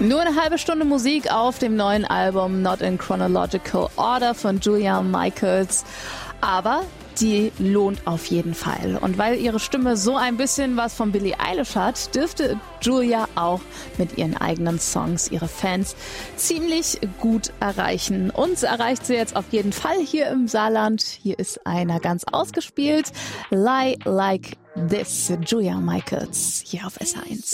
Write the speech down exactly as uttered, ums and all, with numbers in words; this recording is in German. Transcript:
Nur eine halbe Stunde Musik auf dem neuen Album Not in Chronological Order von Julia Michaels. Aber die lohnt auf jeden Fall. Und weil ihre Stimme so ein bisschen was von Billie Eilish hat, dürfte Julia auch mit ihren eigenen Songs ihre Fans ziemlich gut erreichen. Uns erreicht sie jetzt auf jeden Fall hier im Saarland. Hier ist einer ganz ausgespielt. Lie Like This, Julia Michaels, hier auf S H eins.